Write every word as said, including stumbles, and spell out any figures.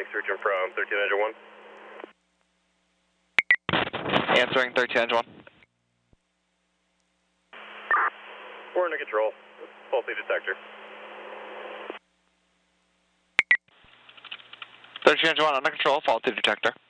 searching from thirteen engine one. Answering thirteen engine one. We're under control. Faulty detector. thirteen engine one under control, faulty detector.